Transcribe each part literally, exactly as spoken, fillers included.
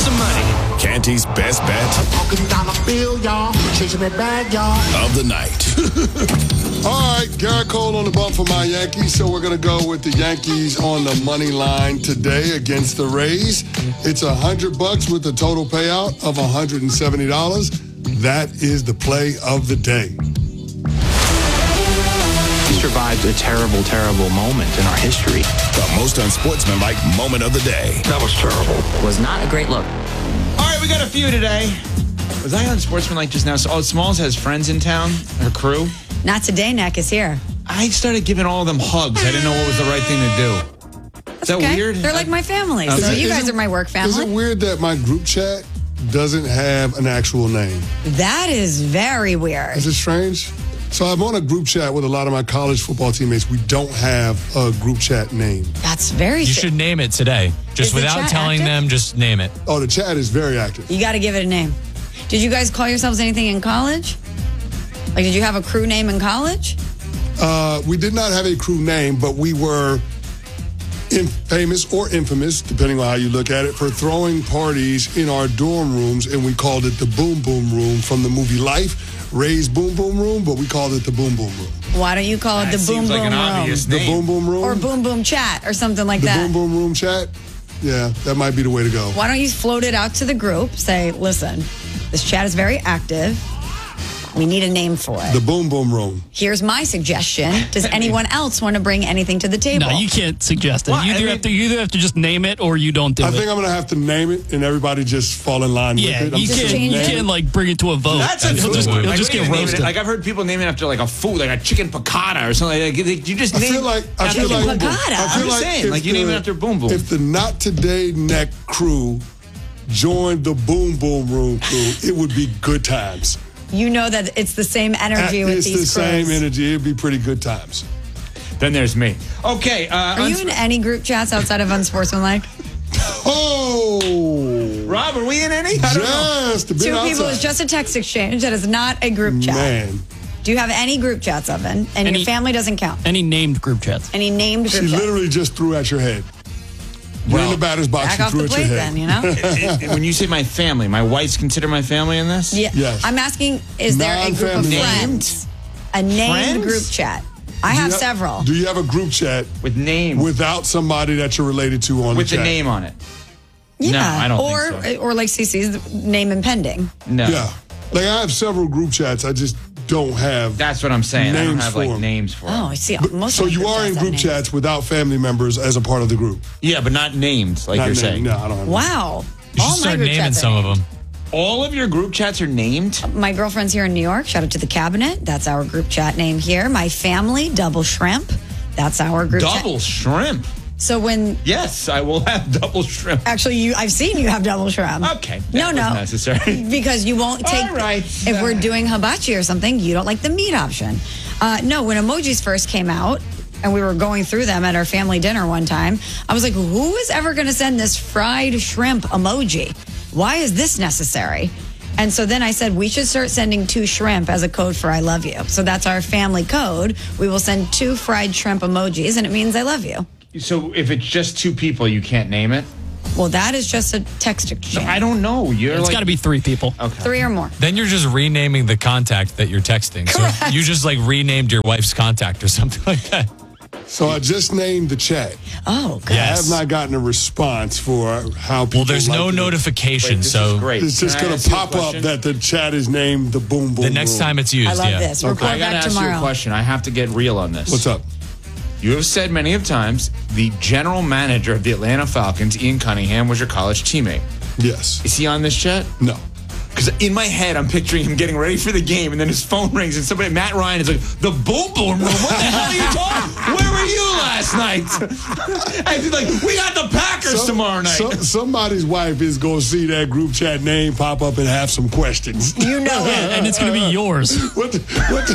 some money. Canty's best bet Walking down the field, y'all. Chasing that bag, y'all. of the night. All right, Garrett Cole on the bump for my Yankees, so we're going to go with the Yankees on the money line today against the Rays. It's one hundred bucks with a total payout of one hundred seventy dollars. That is the play of the day. We survived a terrible, terrible moment in our history. The most unsportsmanlike moment of the day. That was terrible. Was not a great look. All right, we got a few today. Was I on Sportsmanlike just now? So, oh, Smalls has friends in town, her crew. Not today, Neck is here. I started giving all of them hugs. I didn't know what was the right thing to do. That's Is that okay. weird? They're like my family, Okay. so Is it- you is guys it- are my work Is family. it weird that my group chat doesn't have an actual name? That is very weird. Is it strange? So I'm on a group chat with a lot of my college football teammates. We don't have a group chat name. That's very You strange. should name it today. Just Is the without chat telling active? them, just name it. Oh, the chat is very active. You got to give it a name. Did you guys call yourselves anything in college? Like, did you have a crew name in college? Uh, we did not have a crew name, but we were in, famous or infamous, depending on how you look at it, for throwing parties in our dorm rooms, and we called it the Boom Boom Room from the movie Life. Ray's Boom Boom Room, but we called it the Boom Boom Room. Why don't you call it That the Boom seems Boom like an Room? obvious The name. Boom Boom Room? Or Boom Boom Chat or something like the that. Boom Boom Room chat? Yeah, that might be the way to go. Why don't you float it out to the group? Say, listen, this chat is very active. We need a name for it. The Boom Boom Room. Here's my suggestion. Does anyone else want to bring anything to the table? No, you can't suggest it. Well, you, I either mean- have to, you either have to just name it or you don't do I it. think I'm going to have to name it, and everybody just fall in line yeah, with it. I'm you just can't, gonna change you name it. can't like bring it to a vote. That's a He'll food. just, he'll Like, just what do you get name it? roasted. Like, I've heard people naming after like a food, like a chicken piccata or something like that. You just I name feel like I after feel Chicken like piccata? I I'm feel just like saying, if like you name the- it after Boom Boom. If the Not Today Neck crew joined the Boom Boom Room crew, it would be good times. You know that it's the same energy with it's these the same crews. energy. It'd be pretty good times. Then there's me. Okay. Uh, Are you uns- in any group chats outside of Unsportsmanlike? Oh, Rob, are we in any? I don't know. just a bit Two outside. people is just a text exchange. That is not a group chat. Man, Do you have any group chats, Evan? And Any- your family doesn't count. Any named group chats. Any named she group chats? literally just threw at your head. You're in the batter's box. Back She off threw the at your plate head. then, you know? It- it- when you say my family, my wife's consider my family in this? Yeah. Yes. I'm asking, is there a group of Non-family friends? A named Friends? group chat. I Do you have ha- several. Do you have a group chat With name. without somebody that you're related to on with the the chat? name on it. Yeah. No, I don't or, think so. Or like Cece's name impending. No. Yeah, like I have several group chats. I just don't have. That's what I'm saying. I don't Names have for like 'em. names for Oh, them. I see. Most So of my you are in have group names. chats without family members as a part of the group. Yeah, but not named, like Not you're named. saying. No, I don't have. Wow. You should All my start group naming chats are some of named. them. All of your group chats are named? My girlfriend's here in New York. Shout out to the cabinet. That's our group chat name here. My family, Double Shrimp. That's our group chat. Double shrimp. So when Yes, I will have double shrimp. actually you, I've seen you have double shrimp. Okay. No, that no. was necessary. Because you won't take. All right. If we're doing hibachi or something, you don't like the meat option. Uh, no, when emojis first came out, and we were going through them at our family dinner one time, I was like, who is ever going to send this fried shrimp emoji? Why is this necessary? And so then I said, we should start sending two shrimp as a code for I love you. So that's our family code. We will send two fried shrimp emojis, and it means I love you. So if it's just two people, you can't name it? Well, that is just a text exchange. I don't know. You're It's like got to be three people. Okay. Three or more. Then you're just renaming the contact that you're texting. So Correct. you just like renamed your wife's contact or something like that. So I just named the chat. Oh, good. I Yes. have not gotten a response for how people. Well, there's like no it. notification, Wait, this so is great. It's just Can I going ask to you a pop up question? that the chat is named the Boom Boom. the next Room. time it's used, I love yeah. this. Okay. Report I got to back ask you a tomorrow. question. I have to get real on this. What's up? You have said many of times the general manager of the Atlanta Falcons, Ian Cunningham, was your college teammate. Yes. Is he on this chat? No. Because in my head, I'm picturing him getting ready for the game, and then his phone rings, and somebody, Matt Ryan, is like, the Boom Boom Room? What the hell are you talking? Where were you last night? And he's like, we got the Packers Some- tomorrow night. some- somebody's wife is going to see that group chat name pop up and have some questions. You know it. And it's going to be yours. What the, what, the,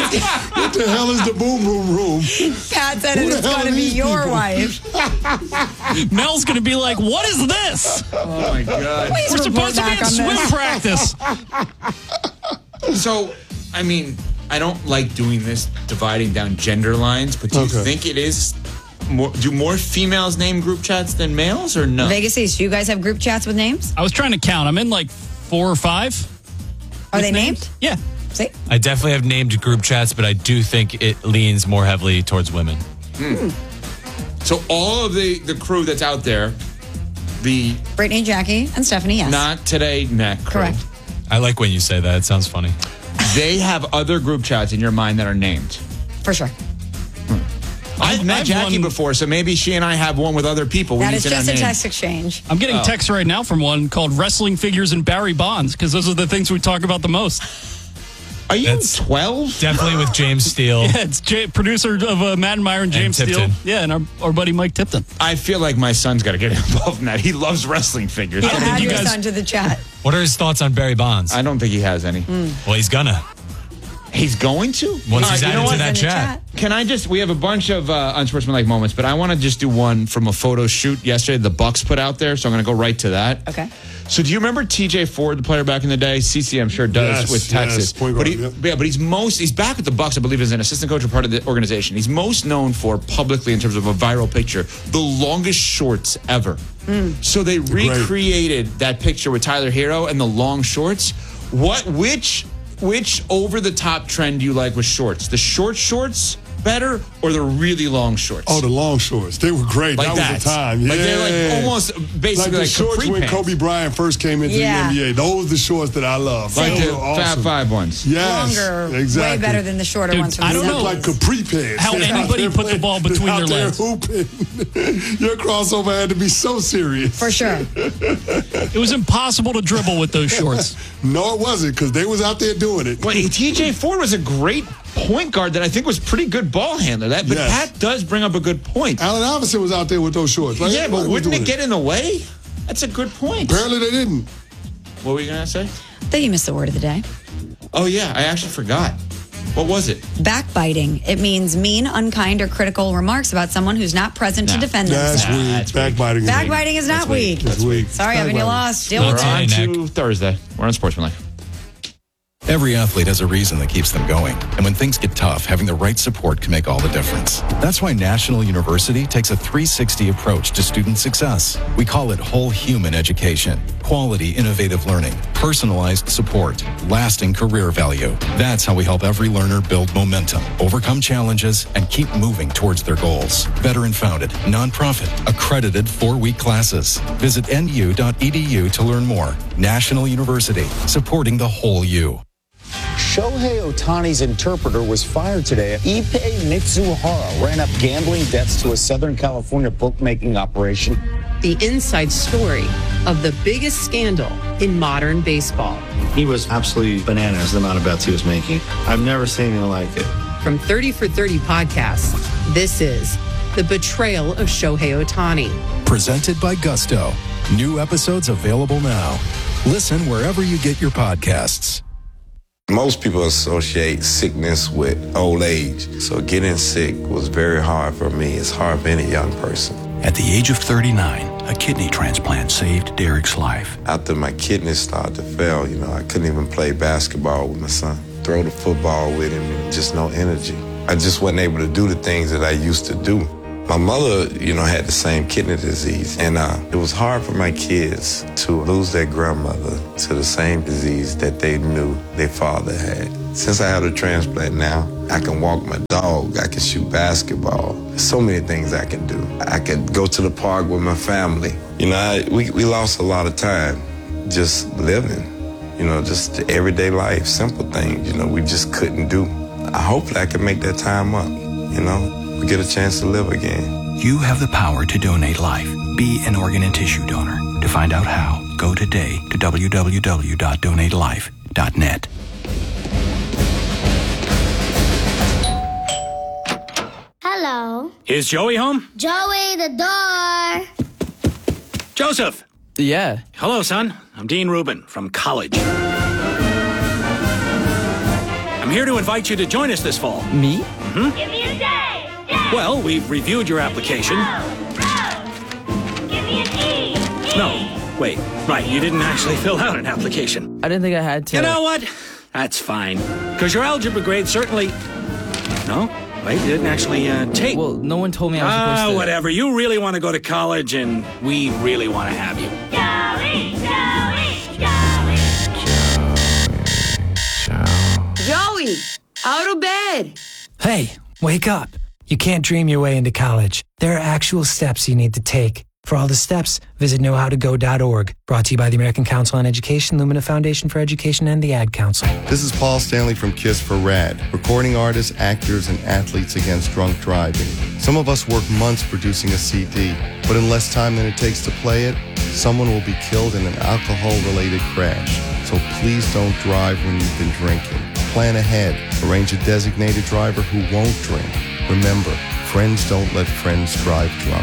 what the hell is the Boom Boom Room? Pat said Who it the is hell going to are be these your people? wife. Mel's going to be like, what is this? Oh, my God. Please We're report supposed to be back in on swim this. practice. So, I mean, I don't like doing this, dividing down gender lines, but do you Okay. think it is more, do more females name group chats than males, or no? Vegas East, do you guys have group chats with names? I was trying to count. I'm in like four or five. Are they named? Yeah. See? I definitely have named group chats, but I do think it leans more heavily towards women. Hmm. So all of the, the crew that's out there, the Brittany, Jackie, and Stephanie, yes. Not Today Neck crew. Correct. I like when you say that. It sounds funny. They have other group chats in your mind that are named. For sure. I've met I've Jackie won- before, so maybe she and I have one with other people. We That need is to know just a names. text exchange. I'm getting Oh. texts right now from one called Wrestling Figures and Barry Bonds because those are the things we talk about the most. Are you That's- twelve? Definitely with James Steele. Yeah, it's J- producer of uh, Matt and Myron, James Steele. Tipton. Yeah, and our, our buddy Mike Tipton. I feel like my son's got to get involved in that. He loves wrestling figures. Yeah, add you your guys- son to the chat. What are his thoughts on Barry Bonds? I don't think he has any. Well, he's gonna. He's going to? Once All he's right, you added know to what? that In the chat. Can I just, we have a bunch of uh, unsportsmanlike moments, but I want to just do one from a photo shoot yesterday the Bucks put out there, so I'm going to go right to that. Okay. So do you remember T J Ford, the player back in the day? C C, I'm sure, does Yes, with Texas. yes, point but, guard, he, yep. yeah, but he's most, he's back with the Bucks, I believe, as an assistant coach or part of the organization. He's most known for, publicly in terms of a viral picture, the longest shorts ever. So they recreated that picture with Tyler Hero and the long shorts. What, which... Which over-the-top trend do you like with shorts? The short shorts better or the really long shorts? Oh, the long shorts. They were great. Like that, that. was the time. Like yeah. they're like almost basically like the like shorts capri when pants. Kobe Bryant first came into Yeah. the N B A. Those are the shorts that I love. Like Those the were Fab awesome. Five ones. Yes, Longer, exactly. way better than the shorter Dude, ones from I the don't They know. look seventies. like capri pants. How They're out anybody there put the playing- ball between they're out their there legs. hooping. Your crossover had to be so serious. For sure. It was impossible to dribble with those shorts. No, it wasn't, because they was out there doing it. Well, T J Ford was a great point guard that I think was pretty good ball handler. That, but Yes. Pat does bring up a good point. Allen Iverson was out there with those shorts. Right? Yeah, but Right, wouldn't doing it get in the way? That's a good point. Apparently they didn't. What were you gonna say? I think you missed the word of the day. Oh yeah, I actually forgot. What was it? Backbiting. It means mean, unkind, or critical remarks about someone who's not present to Nah. defend That's themselves. Nah, weak. that's weak. Backbiting. is weak. Backbiting is not weak. That's weak. Sorry, Evan, you Backbiting. lost. Deal We're with Okay, it. on Nick. to Thursday. We're on Sportsmanlike. Every athlete has a reason that keeps them going. And when things get tough, having the right support can make all the difference. That's why National University takes a three sixty approach to student success. We call it whole human education. Quality, innovative learning, personalized support, lasting career value. That's how we help every learner build momentum, overcome challenges, and keep moving towards their goals. Veteran-founded, nonprofit, accredited four-week classes. Visit N U dot E D U to learn more. National University, supporting the whole you. Shohei Ohtani's interpreter was fired today. Ippei Mitsuhara ran up gambling debts to a Southern California bookmaking operation. The inside story of the biggest scandal in modern baseball. He was absolutely bananas the amount of bets he was making. I've never seen anything like it. From thirty for thirty podcasts, this is The Betrayal of Shohei Ohtani. Presented by Gusto. New episodes available now. Listen wherever you get your podcasts. Most people associate sickness with old age. So getting sick was very hard for me. It's hard for any young person. At the age of thirty-nine, a kidney transplant saved Derek's life. After my kidneys started to fail, you know, I couldn't even play basketball with my son. Throw the football with him, just no energy. I just wasn't able to do the things that I used to do. My mother, you know, had the same kidney disease, and uh, it was hard for my kids to lose their grandmother to the same disease that they knew their father had. Since I have a transplant now, I can walk my dog, I can shoot basketball. There's so many things I can do. I could go to the park with my family. You know, I, we, we lost a lot of time just living, you know, just the everyday life, simple things, you know, we just couldn't do. I hope I can make that time up, you know. We get a chance to live again. You have the power to donate life. Be an organ and tissue donor. To find out how, go today to w w w dot donate life dot net. Hello. Is Joey home? Joey, the door. Joseph. Yeah. Hello, son. I'm Dean Rubin from college. I'm here to invite you to join us this fall. Me? Mm-hmm. Give me a day. Well, we've reviewed your application. Give me an E. E. No, wait. Right, you didn't actually fill out an application. I didn't think I had to. You know what? That's fine. Because your algebra grade certainly... No? Right? You didn't actually uh, take. Well, no one told me I was supposed Ah, to. whatever. You really want to go to college, and we really want to have you. Joey, Joey, Joey. Joey, out of bed. Hey, wake up. You can't dream your way into college. There are actual steps you need to take. For all the steps, visit know how to go dot org. Brought to you by the American Council on Education, Lumina Foundation for Education, and the Ad Council. This is Paul Stanley from KISS for RAD, recording artists, actors, and athletes against drunk driving. Some of us work months producing a C D, but in less time than it takes to play it, someone will be killed in an alcohol-related crash. So please don't drive when you've been drinking. Plan ahead. Arrange a designated driver who won't drink. Remember, friends don't let friends drive drunk.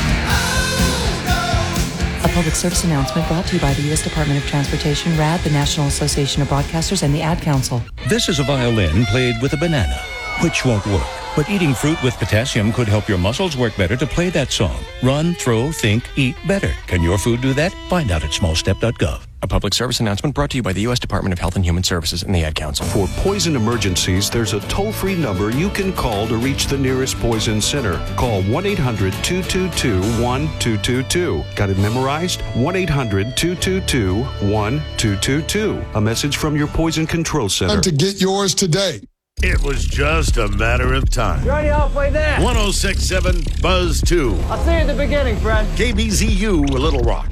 A public service announcement brought to you by the U S Department of Transportation, RAD, the National Association of Broadcasters, and the Ad Council. This is a violin played with a banana, which won't work. But eating fruit with potassium could help your muscles work better to play that song. Run, throw, think, eat better. Can your food do that? Find out at small step dot gov. A public service announcement brought to you by the U S Department of Health and Human Services and the Ad Council. For poison emergencies, there's a toll-free number you can call to reach the nearest poison center. Call one eight hundred two two two one two two two. Got it memorized? one eight hundred two two two one two two two. A message from your Poison Control Center. Time to get yours today. It was just a matter of time. You're already halfway there. one oh six point seven Buzz two. I'll see you at the beginning, Fred. K B Z U, Little Rock.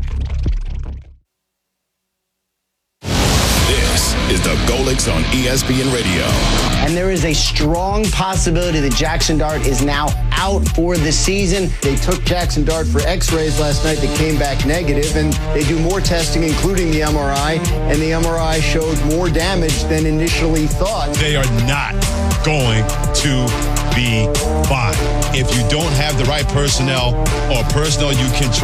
This is the Golix on E S P N Radio. And there is a strong possibility that Jackson Dart is now out for the season. They took Jackson Dart for x-rays last night that came back negative, and they do more testing, including the M R I, and the M R I showed more damage than initially thought. They are not going to be fine. If you don't have the right personnel or personnel you can trust,